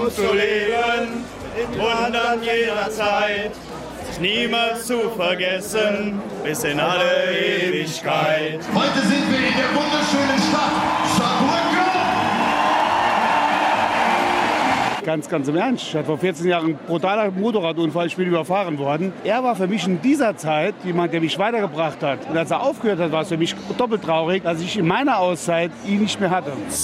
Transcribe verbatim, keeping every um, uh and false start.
zu leben, und an jeder Zeit, sich niemals zu vergessen, bis in alle Ewigkeit. Heute sind wir in der wunderschönen Stadt Saarbrücken. Ganz, ganz im Ernst. Ich hatte vor vierzehn Jahren einen brutalen Motorradunfall, ich bin überfahren worden. Er war für mich in dieser Zeit jemand, der mich weitergebracht hat. Und als er aufgehört hat, war es für mich doppelt traurig, dass ich in meiner Auszeit ihn nicht mehr hatte.